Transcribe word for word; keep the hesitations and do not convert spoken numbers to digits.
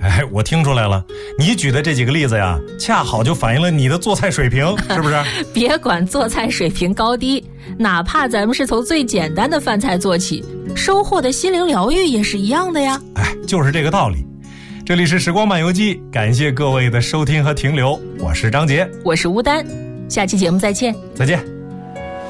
哎，我听出来了，你举的这几个例子呀，恰好就反映了你的做菜水平，是不是？ 别管做菜水平高低，哪怕咱们是从最简单的饭菜做起，收获的心灵疗愈也是一样的呀。 哎，就是这个道理。这里是时光漫游记，感谢各位的收听和停留，我是张杰， 我是吴丹，下期节目再见， 再见。